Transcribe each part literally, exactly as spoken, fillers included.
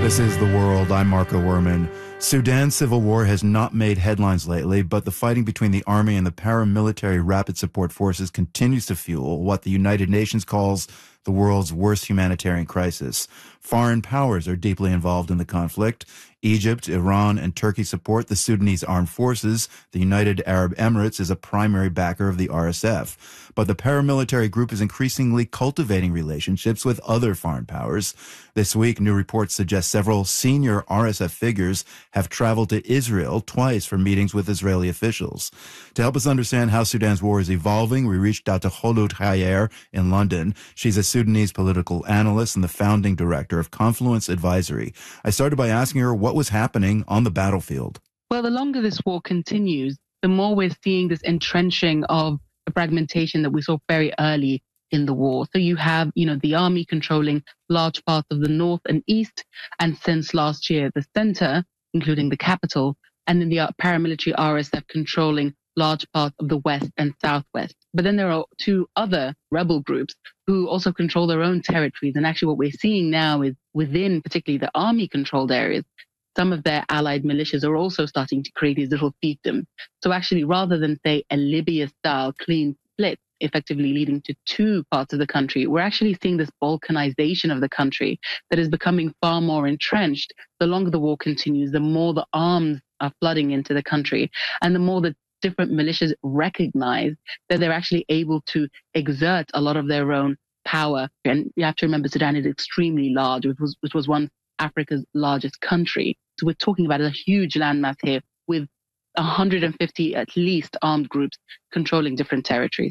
This is The World. I'm Marco Werman. Sudan's civil war has not made headlines lately, but the fighting between the army and the paramilitary rapid support forces continues to fuel what the United Nations calls the world's worst humanitarian crisis. Foreign powers are deeply involved in the conflict. Egypt, Iran, and Turkey support the Sudanese armed forces. The United Arab Emirates is a primary backer of the R S F. But the paramilitary group is increasingly cultivating relationships with other foreign powers. This week, new reports suggest several senior R S F figures have traveled to Israel twice for meetings with Israeli officials. To help us understand how Sudan's war is evolving, we reached out to Kholout Khayer in London. She's a Sudanese political analyst and the founding director of Confluence Advisory. I started by asking her what was happening on the battlefield. Well, the longer this war continues, the more we're seeing this entrenching of the fragmentation that we saw very early in the war. So you have, you know, the army controlling large parts of the north and east, and since last year, the center, including the capital, and then the paramilitary R S F controlling large parts of the west and southwest. But then there are two other rebel groups who also control their own territories. And actually what we're seeing now is within particularly the army-controlled areas, some of their allied militias are also starting to create these little fiefdoms. So actually, rather than, say, a Libya-style clean split, effectively leading to two parts of the country, we're actually seeing this balkanization of the country that is becoming far more entrenched. The longer the war continues, the more the arms are flooding into the country, and the more the different militias recognize that they're actually able to exert a lot of their own power. And you have to remember, Sudan is extremely large, which was, which was one Africa's largest country. So we're talking about a huge landmass here with one hundred fifty at least armed groups controlling different territories.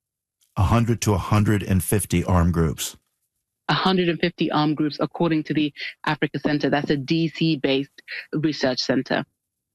one hundred to one hundred fifty armed groups. one hundred fifty armed groups, according to the Africa Center. That's a D C-based research center.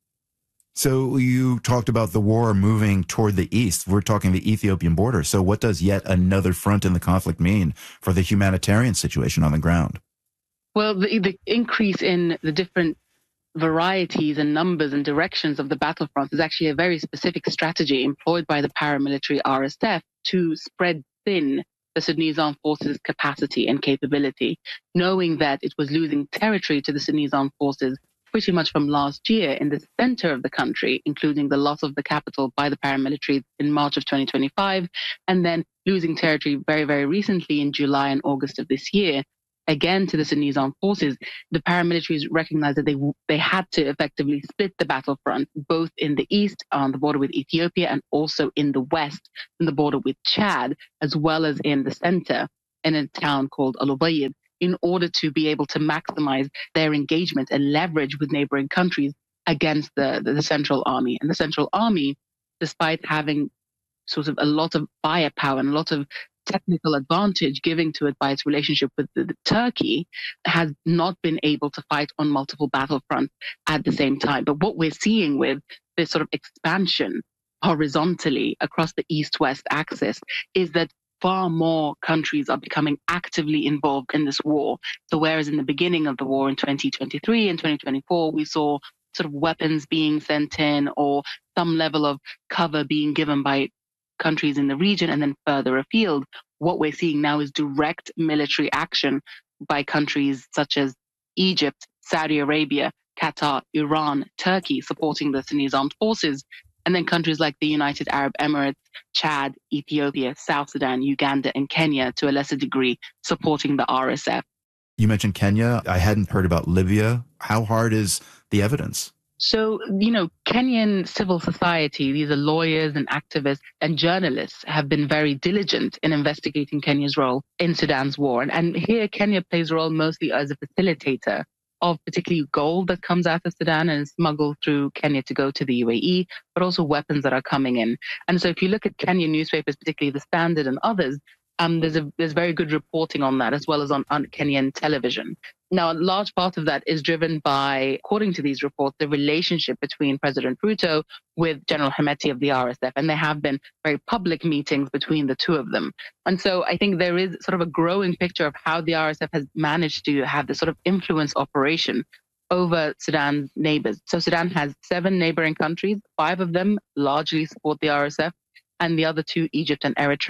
So you talked about the war moving toward the east. We're talking the Ethiopian border. So what does yet another front in the conflict mean for the humanitarian situation on the ground? Well, the, the increase in the different varieties and numbers and directions of the battlefront is actually a very specific strategy employed by the paramilitary R S F to spread thin the Sudanese armed forces' capacity and capability, knowing that it was losing territory to the Sudanese armed forces pretty much from last year in the center of the country, including the loss of the capital by the paramilitary in March of twenty twenty-five, and then losing territory very, very recently in July and August of this year, again to the Sudanese armed forces. The paramilitaries recognized that they they had to effectively split the battlefront, both in the east on the border with Ethiopia and also in the west on the border with Chad, as well as in the center in a town called Al Ubaid, in order to be able to maximize their engagement and leverage with neighboring countries against the, the, the Central Army. And the Central Army, despite having sort of a lot of firepower and a lot of technical advantage given to it by its relationship with the, the Turkey, has not been able to fight on multiple battlefronts at the same time. But what we're seeing with this sort of expansion horizontally across the east-west axis is that far more countries are becoming actively involved in this war. So whereas in the beginning of the war in twenty twenty-three and twenty twenty-four, we saw sort of weapons being sent in or some level of cover being given by countries in the region and then further afield, what we're seeing now is direct military action by countries such as Egypt, Saudi Arabia, Qatar, Iran, Turkey supporting the Sudanese armed forces, and then countries like the United Arab Emirates, Chad, Ethiopia, South Sudan, Uganda, and Kenya, to a lesser degree, supporting the R S F. You mentioned Kenya. I hadn't heard about Libya. How hard is the evidence? So, you know, Kenyan civil society, these are lawyers and activists and journalists, have been very diligent in investigating Kenya's role in Sudan's war. And, and here Kenya plays a role mostly as a facilitator of particularly gold that comes out of Sudan and is smuggled through Kenya to go to the U A E, but also weapons that are coming in. And so if you look at Kenyan newspapers, particularly The Standard and others, um, there's a there's very good reporting on that, as well as on, on Kenyan television. Now, a large part of that is driven by, according to these reports, the relationship between President Ruto with General Hemeti of the R S F. And there have been very public meetings between the two of them. And so I think there is sort of a growing picture of how the R S F has managed to have this sort of influence operation over Sudan's neighbors. So Sudan has seven neighboring countries. Five of them largely support the R S F, and the other two, Egypt and Eritrea,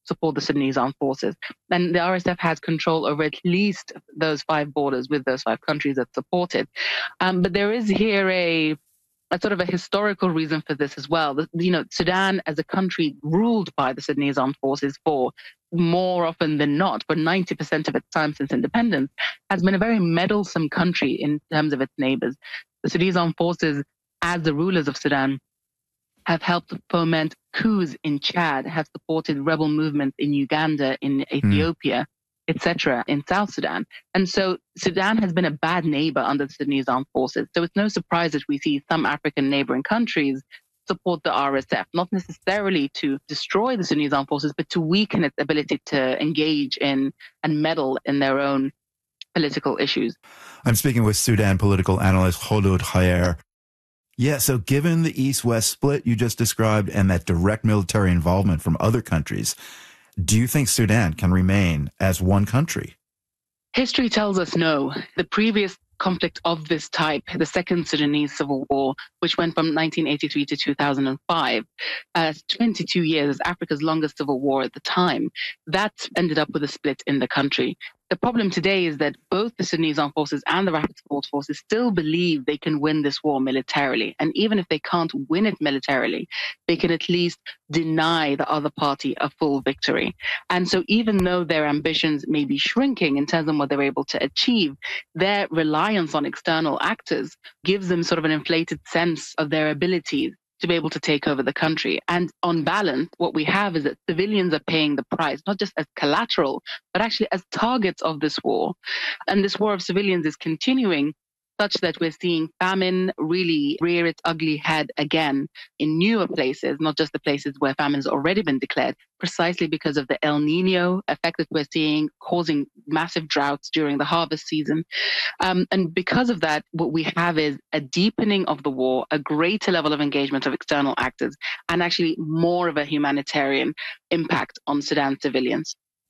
support the Sudanese armed forces. And the R S F has control over at least those five borders with those five countries that support it. Um, but there is here a a sort of a historical reason for this as well. The, you know, Sudan as a country ruled by the Sudanese armed forces for more often than not, for ninety percent of its time since independence, has been a very meddlesome country in terms of its neighbors. The Sudanese armed forces, as the rulers of Sudan, have helped foment coups in Chad, have supported rebel movements in Uganda, in Ethiopia, mm. et cetera, in South Sudan. And so Sudan has been a bad neighbor under the Sudanese armed forces. So it's no surprise that we see some African neighboring countries support the R S F, not necessarily to destroy the Sudanese armed forces, but to weaken its ability to engage in and meddle in their own political issues. I'm speaking with Sudan political analyst Kholoud Khayer. Yeah, so given the East-West split you just described and that direct military involvement from other countries, do you think Sudan can remain as one country? History tells us no. The previous conflict of this type, the Second Sudanese Civil War, which went from nineteen eighty-three to two thousand five, uh, twenty-two years, Africa's longest civil war at the time, that ended up with a split in the country. The problem today is that both the Sudanese armed forces and the Rapid Support Forces still believe they can win this war militarily. And even if they can't win it militarily, they can at least deny the other party a full victory. And so even though their ambitions may be shrinking in terms of what they're able to achieve, their reliance on external actors gives them sort of an inflated sense of their abilities to be able to take over the country. And on balance, what we have is that civilians are paying the price, not just as collateral, but actually as targets of this war. And this war of civilians is continuing such that we're seeing famine really rear its ugly head again in newer places, not just the places where famine has already been declared, precisely because of the El Nino effect that we're seeing, causing massive droughts during the harvest season. Um, and because of that, what we have is a deepening of the war, a greater level of engagement of external actors, and actually more of a humanitarian impact on Sudan civilians.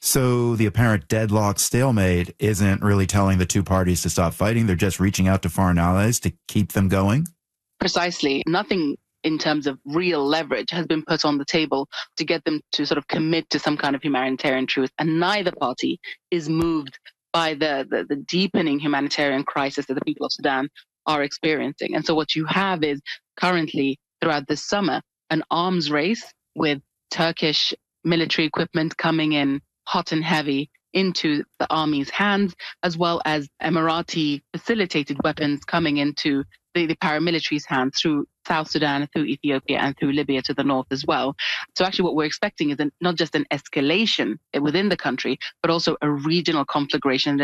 So the apparent deadlock stalemate isn't really telling the two parties to stop fighting. They're just reaching out to foreign allies to keep them going? Precisely. Nothing in terms of real leverage has been put on the table to get them to sort of commit to some kind of humanitarian truce. And neither party is moved by the, the, the deepening humanitarian crisis that the people of Sudan are experiencing. And so what you have is currently, throughout this summer, an arms race with Turkish military equipment coming in hot and heavy into the army's hands, as well as Emirati facilitated weapons coming into the, the paramilitary's hands through South Sudan, through Ethiopia, and through Libya to the north as well. So actually what we're expecting is an, not just an escalation within the country, but also a regional conflagration